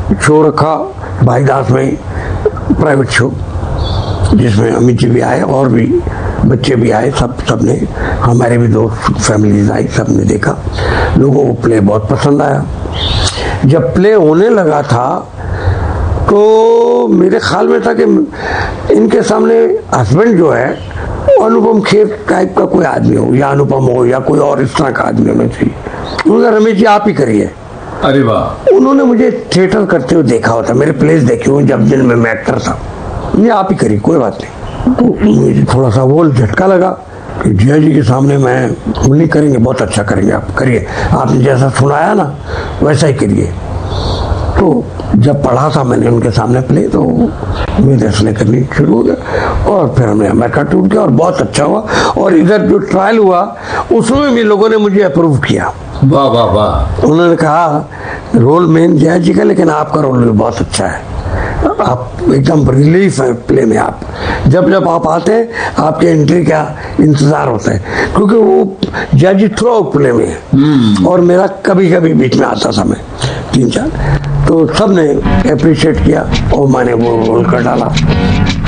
Show रखा भाईदास में, private show, जिसमें अमित जी भी आए और भी बच्चे भी आए, सबने, हमारे भी दोस्त फैमिलीज आई, सबने देखा। लोगों को प्ले बहुत पसंद आया। जब प्ले होने लगा था तो मेरे ख्याल में था कि इनके सामने हस्बैंड जो है अनुपम खेर टाइप का कोई आदमी हो, या अनुपम हो, या कोई और इस तरह का आदमी होना चाहिए। उन्होंने रमेश जी आप ही करिए। अरे वाह। उन्होंने मुझे थिएटर करते हुए देखा होता, मेरे प्लेस देखे हुए जब जिनमें मैं एक्टर था। ये आप ही करिए, कोई बात नहीं। तो मुझे थोड़ा सा वो झटका लगा कि जिया जी के सामने मैं नहीं करेंगे, बहुत अच्छा करेंगे, आप करिए, आपने जैसा सुनाया ना वैसा ही करिए। तो जब पढ़ा था मैंने उनके सामने प्ले, तो मेरे असले करनी शुरू हो गया और फिर हमने अमेरिका टूर किया और बहुत अच्छा हुआ। और इधर जो ट्रायल हुआ उसमें भी लोगों ने मुझे अप्रूव किया। वाह वाह वाह। उन्होंने कहा रोल मेन जया जी का, लेकिन आपका रोल भी बहुत अच्छा है, आप एकदम रिलीफ है प्ले में। आप जब आप आते हैं आपके एंट्री का इंतजार होता है, क्योंकि वो जया जी थ्रू आउट प्ले में है और मेरा कभी कभी बीच में आता था, मैं 3-4, तो सबने अप्रिशिएट किया और मैंने वो रोल कर डाला।